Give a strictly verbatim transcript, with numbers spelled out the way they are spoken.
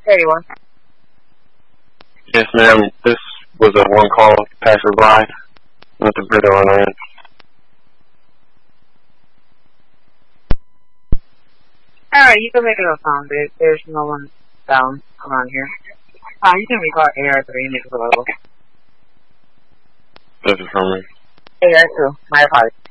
There you are. Yes, ma'am. This was a one call passerby with the Brit on it. Alright, you can make it a phone, dude. There's no one down around here. Uh, you can record A R three and make it available. This is from me. A R two, my apologies.